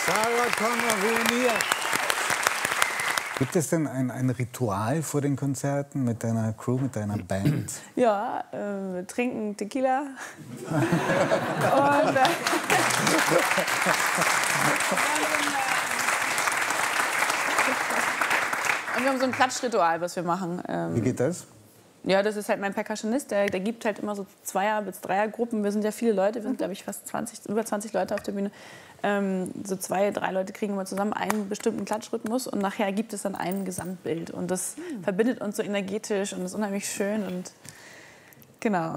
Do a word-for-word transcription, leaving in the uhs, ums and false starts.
Sarah Connor ruiniert. Gibt es denn ein, ein Ritual vor den Konzerten mit deiner Crew, mit deiner Band? Ja, äh, wir trinken Tequila. Und, äh, und wir haben so ein Klatschritual, was wir machen. Ähm, Wie geht das? Ja, das ist halt mein Percussionist, der, der gibt halt immer so Zweier- bis Dreiergruppen. Wir sind ja viele Leute, wir sind, glaube ich, fast zwanzig, über zwanzig Leute auf der Bühne. Ähm, so zwei, drei Leute kriegen immer zusammen einen bestimmten Klatschrhythmus und nachher gibt es dann ein Gesamtbild. Und das mhm. verbindet uns so energetisch und ist unheimlich schön und genau.